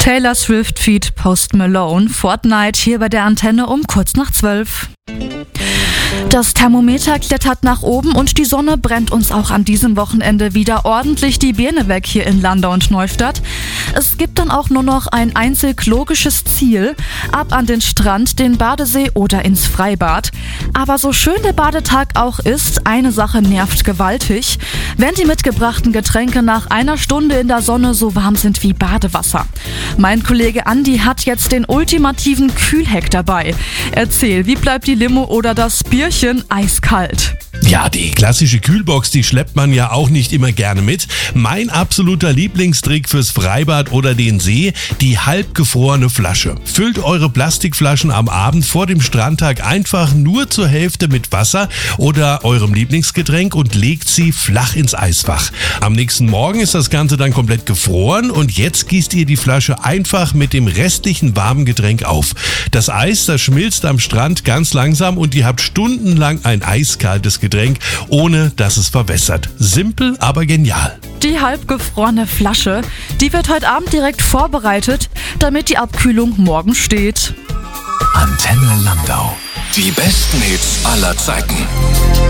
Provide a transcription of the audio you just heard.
Taylor Swift feat. Post Malone, Fortnite hier bei der Antenne um kurz nach 12. Das Thermometer klettert nach oben und die Sonne brennt uns auch an diesem Wochenende wieder ordentlich die Birne weg hier in Landau und Neustadt. Es gibt dann auch nur noch ein einzig logisches Ziel: ab an den Strand, den Badesee oder ins Freibad. Aber so schön der Badetag auch ist, eine Sache nervt gewaltig: wenn die mitgebrachten Getränke nach einer Stunde in der Sonne so warm sind wie Badewasser. Mein Kollege Andi hat jetzt den ultimativen Kühlhack dabei. Erzähl, wie bleibt die Limo oder das Bierchen eiskalt? Ja, die klassische Kühlbox, die schleppt man ja auch nicht immer gerne mit. Mein absoluter Lieblingstrick fürs Freibad oder den See: die halbgefrorene Flasche. Füllt eure Plastikflaschen am Abend vor dem Strandtag einfach nur zur Hälfte mit Wasser oder eurem Lieblingsgetränk und legt sie flach ins Eisfach. Am nächsten Morgen ist das Ganze dann komplett gefroren und jetzt gießt ihr die Flasche einfach mit dem restlichen warmen Getränk auf. Das Eis, das schmilzt am Strand ganz langsam und ihr habt stundenlang ein eiskaltes Getränk, ohne dass es verwässert. Simpel, aber genial. Die halbgefrorene Flasche, die wird heute Abend direkt vorbereitet, damit die Abkühlung morgen steht. Antenne Landau. Die besten Hits aller Zeiten.